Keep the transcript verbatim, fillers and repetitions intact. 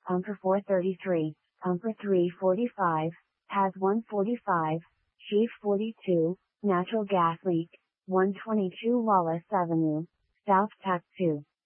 Pumper four thirty-three, Pumper three forty-five, Has one forty-five, Chief forty-two, Natural gas leak, one twenty-two Wallace Avenue, South Tac two.